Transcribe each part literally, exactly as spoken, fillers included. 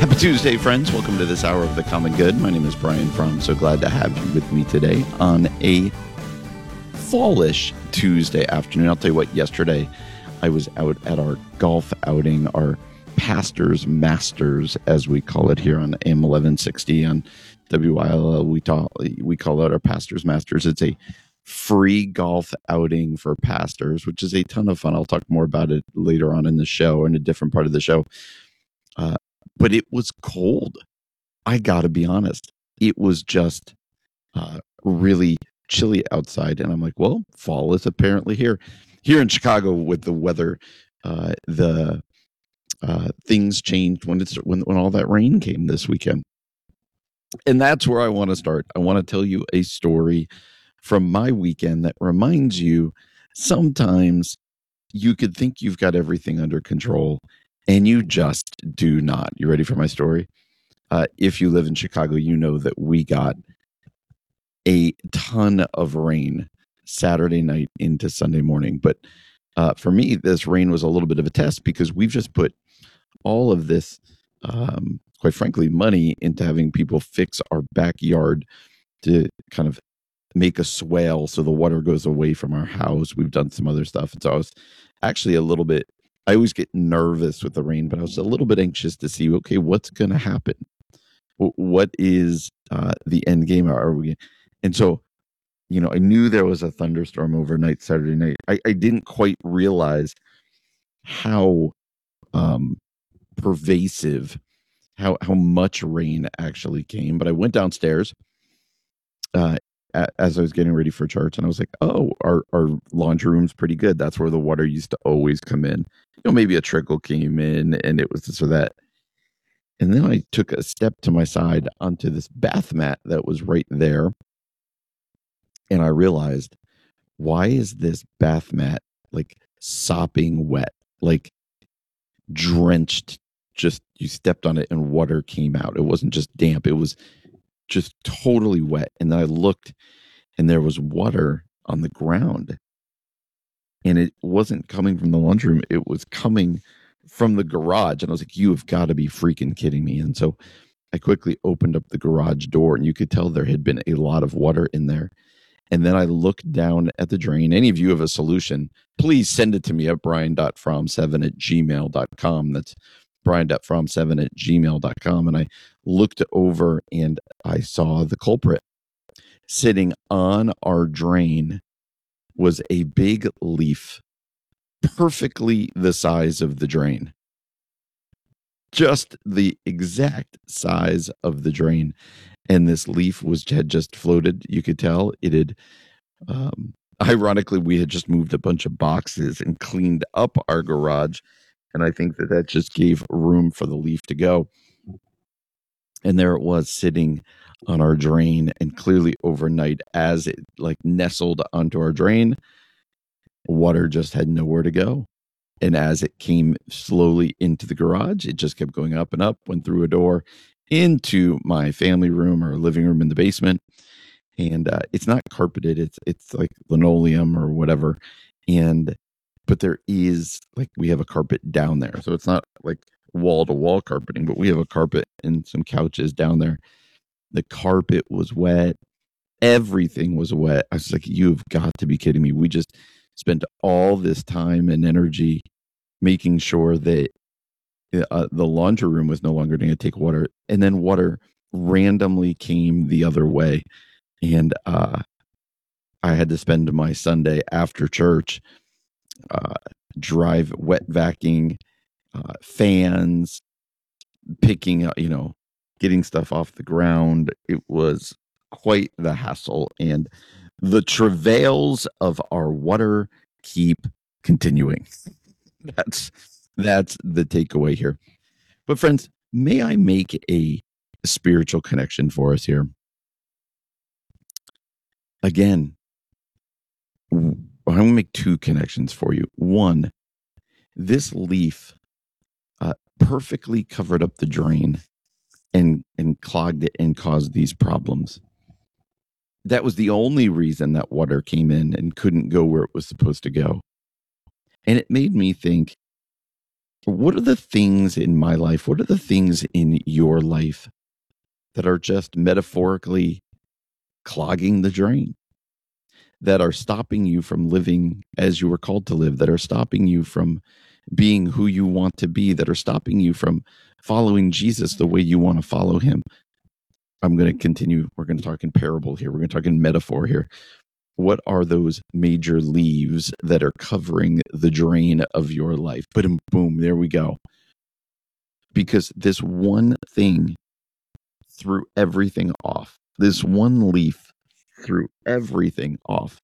Happy Tuesday, friends. Welcome to this hour of The Common Good. My name is Brian Fromm. So glad to have you with me today on a fallish Tuesday afternoon. I'll tell you what, yesterday I was out at our golf outing, our Pastors Masters, as we call it here on A M eleven sixty on W I L L. We, talk, we call it our Pastors Masters. It's a free golf outing for pastors, which is a ton of fun. I'll talk more about it later on in the show or in a different part of the show. Uh, but it was cold. I got to be honest. It was just uh, really chilly outside. And I'm like, well, fall is apparently here. Here in Chicago with the weather, uh, the uh, things changed when, it's, when, when all that rain came this weekend. And that's where I want to start. I want to tell you a story from my weekend that reminds you sometimes you could think you've got everything under control, and you just do not. You ready for my story? Uh, if you live in Chicago, you know that we got a ton of rain Saturday night into Sunday morning. But uh, for me, this rain was a little bit of a test because we've just put all of this, um, quite frankly, money into having people fix our backyard to kind of make a swale so the water goes away from our house. We've done some other stuff. And so I was actually a little bit, I always get nervous with the rain, but I was a little bit anxious to see, okay, what's going to happen? What is uh, the end game? Are we? And so, you know, I knew there was a thunderstorm overnight Saturday night. I, I didn't quite realize how um, pervasive, how how much rain actually came. But I went downstairs uh, as I was getting ready for church, and I was like, oh, our, our laundry room's pretty good. That's where the water used to always come in. You know, maybe a trickle came in and it was this or that. And then I took a step to my side onto this bath mat that was right there. And I realized, why is this bath mat like sopping wet, like drenched? Just you stepped on it and water came out. It wasn't just damp. It was just totally wet. And then I looked and there was water on the ground. And it wasn't coming from the laundry room. It was coming from the garage. And I was like, you have got to be freaking kidding me. And so I quickly opened up the garage door and you could tell there had been a lot of water in there. And then I looked down at the drain. Any of you have a solution, please send it to me at brian dot from seven at gmail dot com. That's brian dot from seven at gmail dot com. And I looked over and I saw the culprit. Sitting on our drain was a big leaf, perfectly the size of the drain. Just the exact size of the drain. And this leaf was had just floated. You could tell it had, um, ironically, we had just moved a bunch of boxes and cleaned up our garage. And I think that that just gave room for the leaf to go. And there it was sitting on our drain, and clearly overnight, as it like nestled onto our drain, water just had nowhere to go. And as it came slowly into the garage, it just kept going up and up, went through a door into my family room or living room in the basement. And uh, it's not carpeted. It's, it's like linoleum or whatever. And, but there is like, we have a carpet down there. So it's not like wall to wall carpeting, but we have a carpet and some couches down there. The carpet was wet. Everything was wet. I was like, you've got to be kidding me. We just spent all this time and energy making sure that uh, the laundry room was no longer going to take water. And then water randomly came the other way. And uh, I had to spend my Sunday after church uh, drive wet vacuuming, uh, fans, picking up, you know, getting stuff off the ground. It was quite the hassle, and the travails of our water keep continuing. That's that's the takeaway here. But friends, may I make a spiritual connection for us here? Again, I'm going to make two connections for you. One, this leaf uh, perfectly covered up the drain and and clogged it and caused these problems. That was the only reason that water came in and couldn't go where it was supposed to go. And it made me think, What are the things in my life? What are the things in your life that are just metaphorically clogging the drain, that are stopping you from living as you were called to live, that are stopping you from being who you want to be, that are stopping you from following Jesus the way you want to follow him? I'm going to continue. We're going to talk in parable here. We're going to talk in metaphor here. What are those major leaves that are covering the drain of your life? Boom, boom, there we go. Because this one thing threw everything off. This one leaf threw everything off.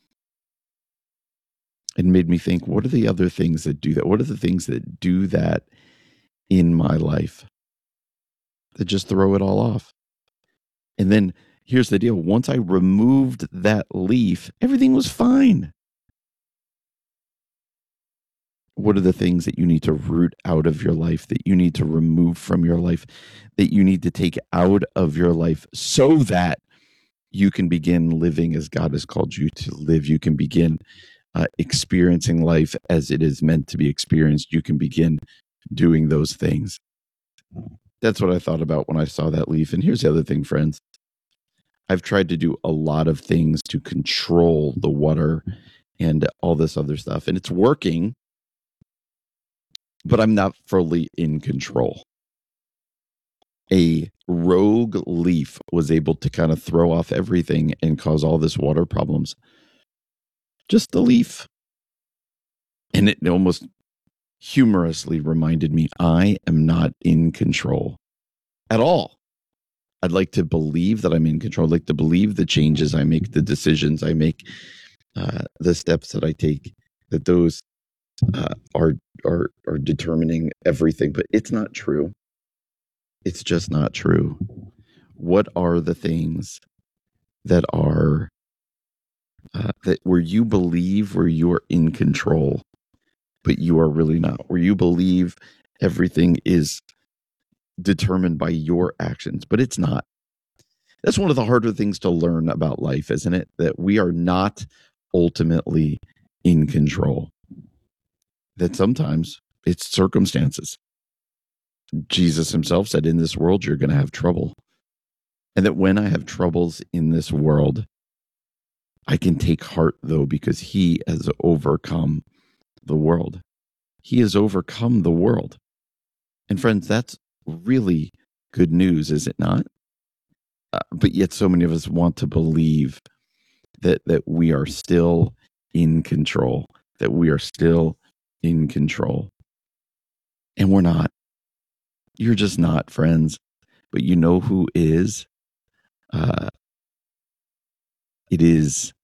And made me think, what are the other things that do that? What are the things that do that in my life that just throw it all off? And then here's the deal. Once I removed that leaf, everything was fine. What are the things that you need to root out of your life, that you need to remove from your life, that you need to take out of your life so that you can begin living as God has called you to live? You can begin uh, experiencing life as it is meant to be experienced. You can begin doing those things. That's what I thought about when I saw that leaf. And here's the other thing, friends. I've tried to do a lot of things to control the water and all this other stuff, and it's working, but I'm not fully in control. A rogue leaf was able to kind of throw off everything and cause all this water problems. Just the leaf. And it almost humorously reminded me, I am not in control at all. I'd like to believe that I'm in control. I'd like to believe the changes I make, the decisions I make, uh, the steps that I take, that those uh, are are are determining everything. But it's not true. It's just not true. What are the things that are uh, that where you believe where you are in control, but you are really not? Where you believe everything is determined by your actions, but it's not. That's one of the harder things to learn about life, isn't it? That we are not ultimately in control. That sometimes it's circumstances. Jesus himself said, in this world, you're going to have trouble. And that when I have troubles in this world, I can take heart, though, because he has overcome the world. He has overcome the world. And friends, that's really good news, is it not? Uh, but yet so many of us want to believe that that we are still in control, that we are still in control. And we're not. You're just not, friends. But you know who is? Uh, it is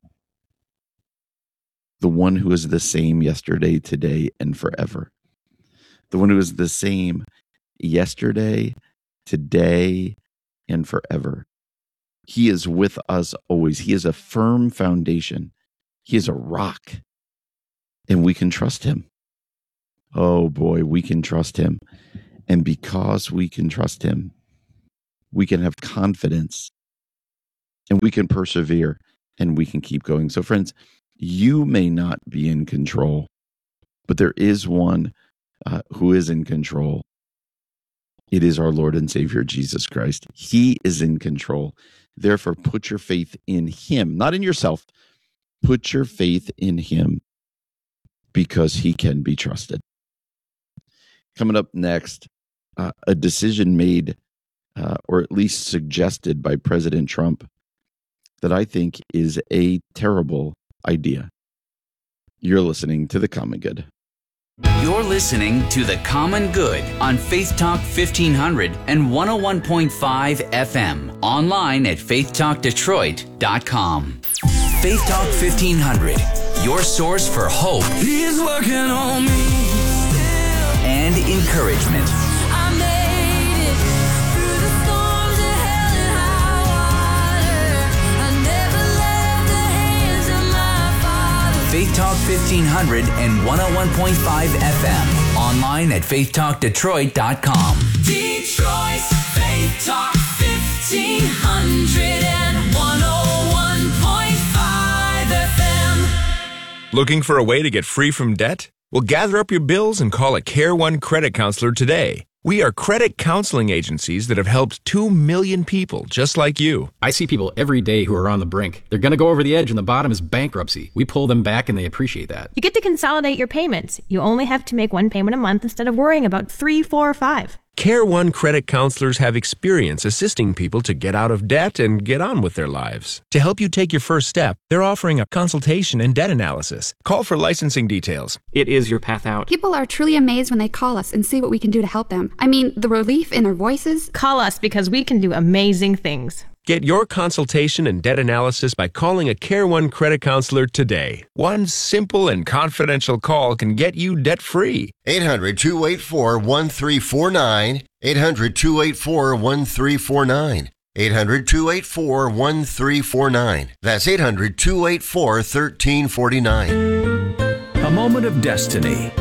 the one who is the same yesterday, today, and forever. The one who is the same yesterday, today, and forever. He is with us always. He is a firm foundation. He is a rock. And we can trust him. Oh boy, we can trust him. And because we can trust him, we can have confidence. And we can persevere. And we can keep going. So friends, you may not be in control, but there is one uh, who is in control. It is our Lord and Savior, Jesus Christ. He is in control. Therefore, put your faith in him, not in yourself. Put your faith in him because he can be trusted. Coming up next, uh, a decision made, uh, or at least suggested by President Trump, that I think is a terrible idea. You're listening to The Common Good. You're listening to The Common Good on Faith Talk fifteen hundred and one oh one point five F M. Online at faith talk detroit dot com. Faith Talk fifteen hundred, your source for hope. He's working on me. And encouragement. I made it through the storms of hell and high water. I never left the hands of my Father. Faith Talk fifteen hundred and one oh one point five F M. Online at faith talk detroit dot com. Detroit's Faith Talk fifteen hundred and one oh one point five F M. Looking for a way to get free from debt? Well, gather up your bills and call a Care One credit counselor today. We are credit counseling agencies that have helped two million people just like you. I see people every day who are on the brink. They're going to go over the edge and the bottom is bankruptcy. We pull them back and they appreciate that. You get to consolidate your payments. You only have to make one payment a month instead of worrying about three, four, or five. Care One credit counselors have experience assisting people to get out of debt and get on with their lives. To help you take your first step, they're offering a consultation and debt analysis. Call for licensing details. It is your path out. People are truly amazed when they call us and see what we can do to help them. I mean, the relief in their voices. Call us because we can do amazing things. Get your consultation and debt analysis by calling a Care One credit counselor today. One simple and confidential call can get you debt-free. eight hundred, two eight four, one three four nine. eight hundred, two eight four, one three four nine. eight hundred, two eight four, one three four nine. That's eight hundred, two eight four, one three four nine. A moment of destiny.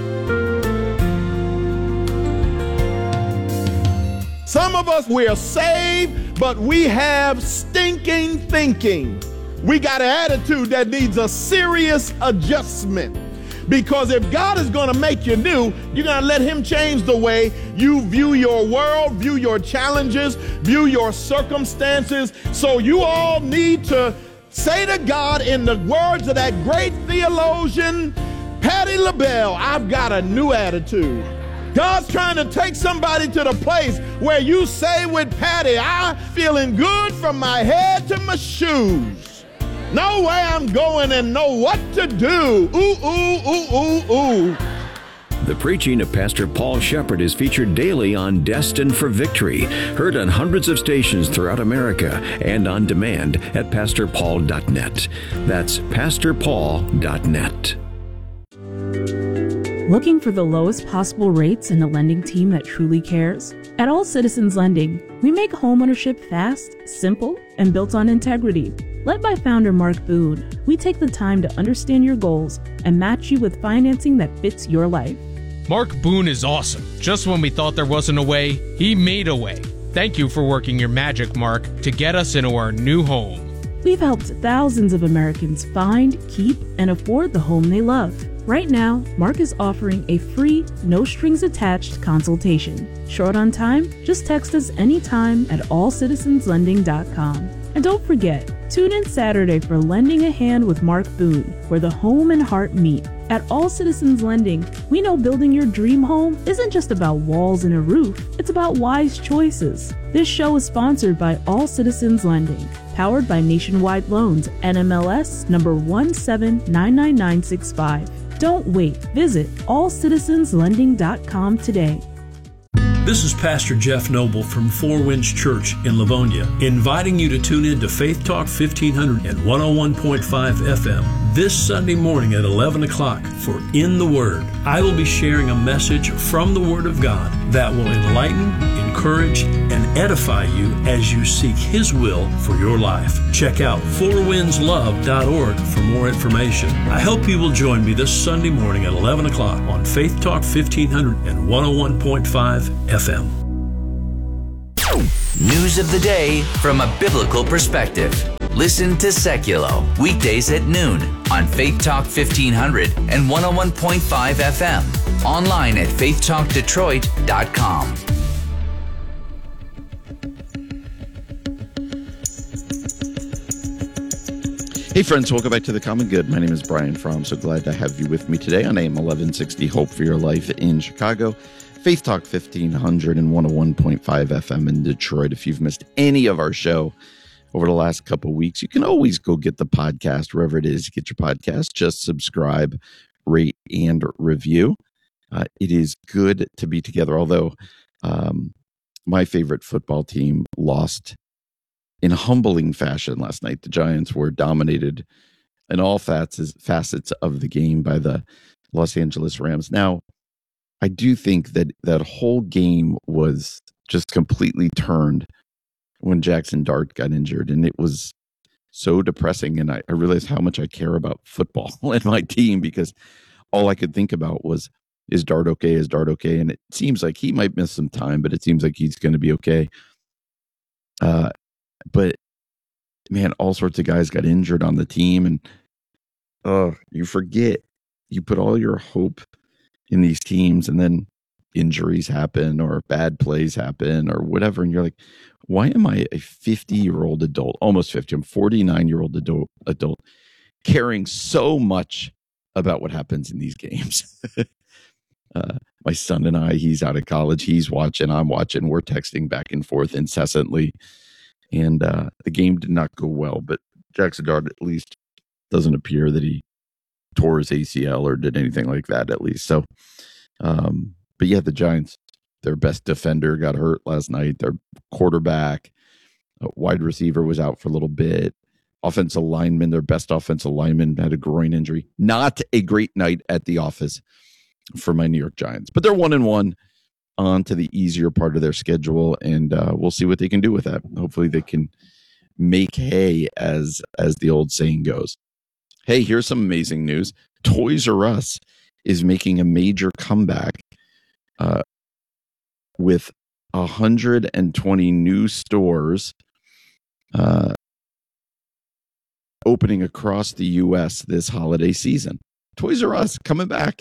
Some of us, we are saved, but we have stinking thinking. We got an attitude that needs a serious adjustment. Because if God is going to make you new, you're going to let him change the way you view your world, view your challenges, view your circumstances. So you all need to say to God in the words of that great theologian, Patti LaBelle, I've got a new attitude. God's trying to take somebody to the place where you say with Patty, I'm feeling good from my head to my shoes. Know where I'm going and know what to do. Ooh, ooh, ooh, ooh, ooh. The preaching of Pastor Paul Shepherd is featured daily on Destined for Victory, heard on hundreds of stations throughout America and on demand at pastor paul dot net. That's pastor paul dot net. Looking for the lowest possible rates and a lending team that truly cares? At All Citizens Lending, we make homeownership fast, simple, and built on integrity. Led by founder Mark Boone, we take the time to understand your goals and match you with financing that fits your life. Mark Boone is awesome. Just when we thought there wasn't a way, he made a way. Thank you for working your magic, Mark, to get us into our new home. We've helped thousands of Americans find, keep, and afford the home they love. Right now, Mark is offering a free, no-strings-attached consultation. Short on time? Just text us anytime at all citizens lending dot com. And don't forget, tune in Saturday for Lending a Hand with Mark Boone, where the home and heart meet. At All Citizens Lending, we know building your dream home isn't just about walls and a roof, it's about wise choices. This show is sponsored by All Citizens Lending, powered by Nationwide Loans, N M L S number one seven nine nine nine six five. Don't wait. Visit all citizens lending dot com today. This is Pastor Jeff Noble from Four Winds Church in Livonia, inviting you to tune in to Faith Talk fifteen hundred and one oh one point five F M this Sunday morning at eleven o'clock for In the Word. I will be sharing a message from the Word of God that will enlighten, encourage, and edify you as you seek His will for your life. Check out four winds love dot org for more information. I hope you will join me this Sunday morning at eleven o'clock on Faith Talk fifteen hundred and one oh one point five F M. News of the day from a biblical perspective. Listen to Seculo weekdays at noon on Faith Talk fifteen hundred and one oh one point five F M. Online at faith talk detroit dot com. Hey friends, welcome back to The Common Good. My name is Brian Fromm. So glad to have you with me today on A M eleven sixty Hope for Your Life in Chicago. Faith Talk fifteen hundred and one oh one point five F M in Detroit. If you've missed any of our show over the last couple of weeks, you can always go get the podcast wherever it is you get your podcast. Just subscribe, rate, and review. Uh, it is good to be together, although um, my favorite football team lost in humbling fashion last night. The Giants were dominated in all facets, facets of the game by the Los Angeles Rams. Now, I do think that that whole game was just completely turned when Jackson Dart got injured, and it was so depressing. And I, I realized how much I care about football and my team, because all I could think about was, is Dart okay? Is Dart okay? And it seems like he might miss some time, but it seems like he's going to be okay. Uh, but man, all sorts of guys got injured on the team, and oh, you forget you put all your hope in these teams, and then injuries happen or bad plays happen or whatever, and you're like, why am I a fifty-year-old adult, almost fifty, I'm forty-nine-year-old adult, adult, caring so much about what happens in these games? uh, my son and I, he's out of college, he's watching, I'm watching, we're texting back and forth incessantly, and uh, the game did not go well, but Jackson Dart at least doesn't appear that he tore his A C L or did anything like that, at least. So, um, but yeah, the Giants, their best defender got hurt last night. Their quarterback, wide receiver was out for a little bit. Offensive lineman, their best offensive lineman, had a groin injury. Not a great night at the office for my New York Giants, but they're one and one on to the easier part of their schedule, and uh, we'll see what they can do with that. Hopefully, they can make hay, as as the old saying goes. Hey, here's some amazing news. Toys R Us is making a major comeback uh, with one hundred twenty new stores uh, opening across the U S this holiday season. Toys R Us coming back.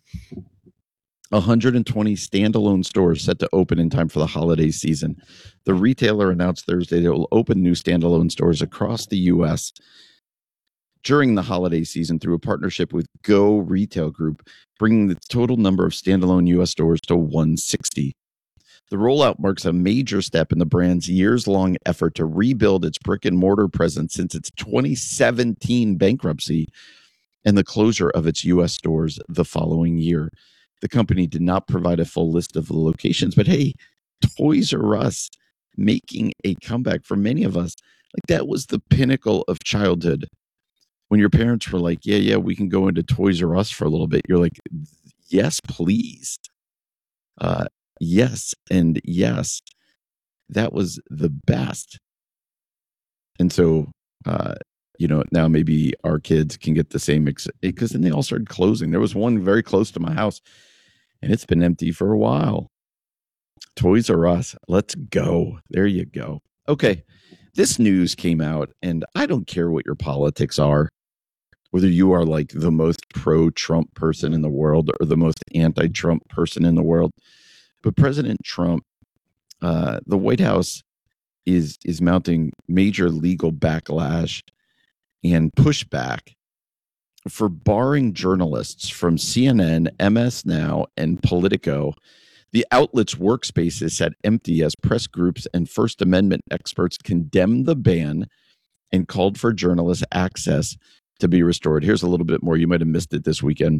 one hundred twenty standalone stores set to open in time for the holiday season. The retailer announced Thursday they will open new standalone stores across the U S during the holiday season through a partnership with Go Retail Group, bringing the total number of standalone U S stores to one hundred sixty. The rollout marks a major step in the brand's years-long effort to rebuild its brick-and-mortar presence since its twenty seventeen bankruptcy and the closure of its U S stores the following year. The company did not provide a full list of the locations, but hey, Toys R Us making a comeback for many of us. Like, that was the pinnacle of childhood. When your parents were like, yeah, yeah, we can go into Toys R Us for a little bit. You're like, yes, please. Uh, yes, and yes. That was the best. And so, uh, you know, now maybe our kids can get the same, ex- because then they all started closing. There was one very close to my house, and it's been empty for a while. Toys R Us, let's go. There you go. Okay, this news came out, and I don't care what your politics are, whether you are like the most pro-Trump person in the world or the most anti-Trump person in the world. But President Trump, uh, the White House is is mounting major legal backlash and pushback for barring journalists from C N N, M S Now, and Politico. The outlet's workspace is set empty as press groups and First Amendment experts condemned the ban and called for journalist access to be restored. Here's a little bit more. You might have missed it this weekend.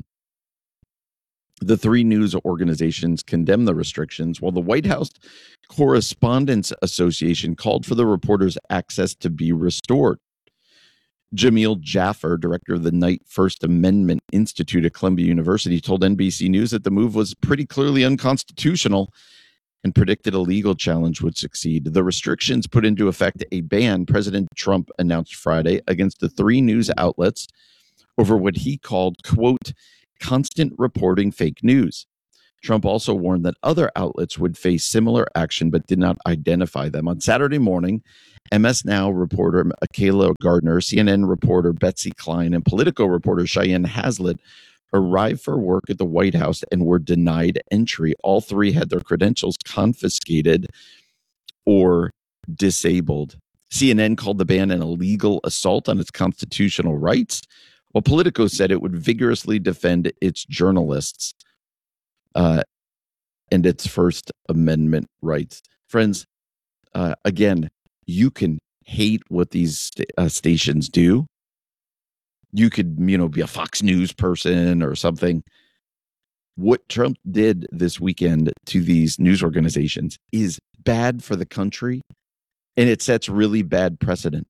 The three news organizations condemned the restrictions, while the White House Correspondents Association called for the reporters' access to be restored. Jamil Jaffer, director of the Knight First Amendment Institute at Columbia University, told N B C News that the move was pretty clearly unconstitutional and predicted a legal challenge would succeed. The restrictions put into effect a ban President Trump announced Friday against the three news outlets over what he called, quote, constant reporting fake news. Trump also warned that other outlets would face similar action but did not identify them. On Saturday morning, M S Now reporter Michaela Gardner, C N N reporter Betsy Klein, and Politico reporter Cheyenne Hazlitt arrived for work at the White House and were denied entry. All three had their credentials confiscated or disabled. C N N called the ban an illegal assault on its constitutional rights, while Politico said it would vigorously defend its journalists uh, and its First Amendment rights. Friends, uh, again, you can hate what these st- uh, stations do. You could, you know, be a Fox News person or something. What Trump did this weekend to these news organizations is bad for the country, and it sets really bad precedent.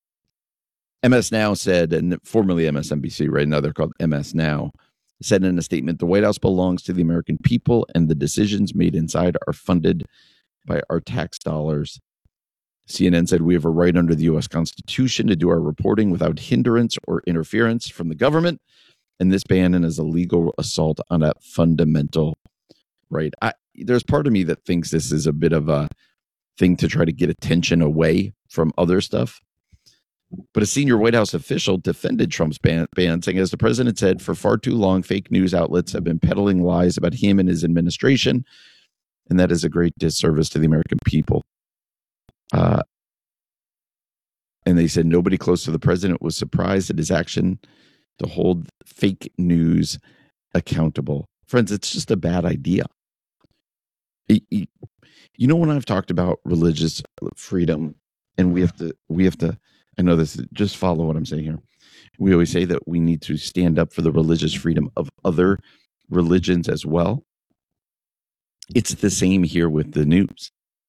M S Now said, and formerly M S N B C, right now they're called M S Now, said in a statement, the White House belongs to the American people, and the decisions made inside are funded by our tax dollars. C N N said, we have a right under the U S Constitution to do our reporting without hindrance or interference from the government, and this ban is a legal assault on a fundamental right. I, there's part of me that thinks this is a bit of a thing to try to get attention away from other stuff. But a senior White House official defended Trump's ban, ban, saying, as the president said, for far too long, fake news outlets have been peddling lies about him and his administration, and that is a great disservice to the American people. Uh, and they said nobody close to the president was surprised at his action to hold fake news accountable. Friends, it's just a bad idea. It, it, you know, when I've talked about religious freedom, and we have to, we have to, I know this, just follow what I'm saying here. We always say that we need to stand up for the religious freedom of other religions as well. It's the same here with the news.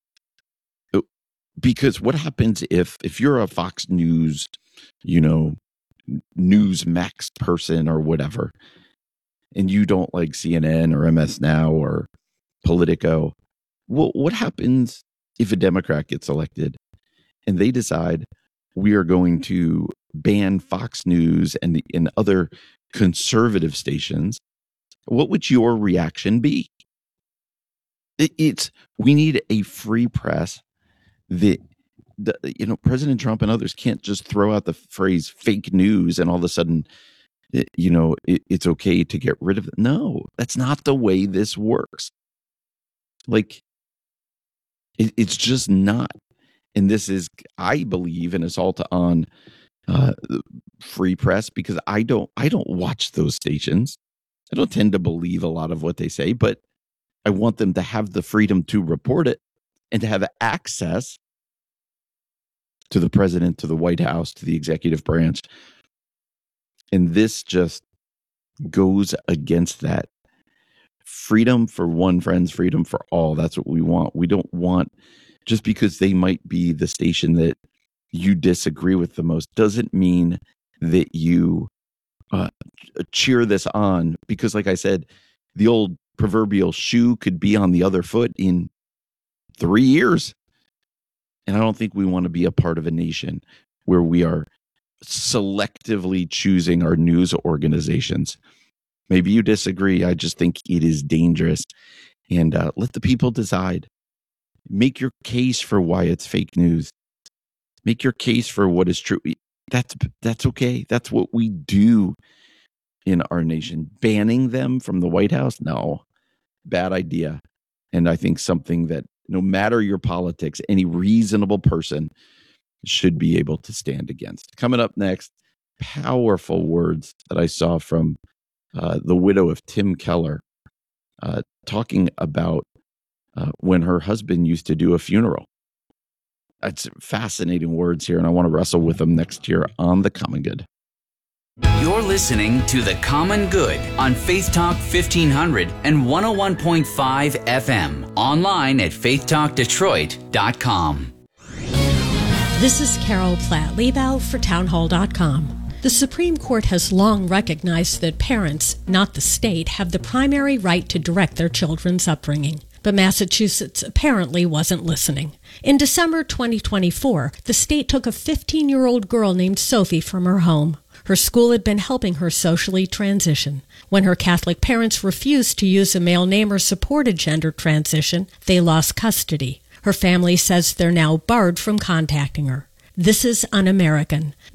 Because what happens if, if you're a Fox News, you know, Newsmax person or whatever, and you don't like C N N or M S Now or Politico, well, what happens if a Democrat gets elected and they decide we are going to ban Fox News and, and other conservative stations? What would your reaction be? It, it's we need a free press. The, the you know, President Trump and others can't just throw out the phrase fake news and all of a sudden, it, you know, it, it's okay to get rid of it. No, that's not the way this works. Like, it, it's just not. And this is, I believe, an assault on uh, free press, because I don't, I don't watch those stations. I don't tend to believe a lot of what they say, but I want them to have the freedom to report it and to have access to the president, to the White House, to the executive branch. And this just goes against that. Freedom for one, friends, freedom for all. That's what we want. We don't want, just because they might be the station that you disagree with the most, doesn't mean that you uh, cheer this on. Because like I said, the old proverbial shoe could be on the other foot in three years. And I don't think we want to be a part of a nation where we are selectively choosing our news organizations. Maybe you disagree. I just think it is dangerous. And uh, let the people decide. Make your case for why it's fake news. Make your case for what is true. That's that's okay. That's what we do in our nation. Banning them from the White House? No. Bad idea. And I think something that no matter your politics, any reasonable person should be able to stand against. Coming up next, powerful words that I saw from uh, the widow of Tim Keller, uh, talking about uh, when her husband used to do a funeral. That's fascinating words here, and I want to wrestle with them next year on The Common Good. You're listening to The Common Good on Faith Talk fifteen hundred and one oh one point five F M. Online at faith talk detroit dot com. This is Carol Platt-Liebau for townhall dot com. The Supreme Court has long recognized that parents, not the state, have the primary right to direct their children's upbringing. But Massachusetts apparently wasn't listening. In December twenty twenty-four, the state took a fifteen-year-old girl named Sophie from her home. Her school had been helping her socially transition. When her Catholic parents refused to use a male name or support a gender transition, they lost custody. Her family says they're now barred from contacting her. This is un-American.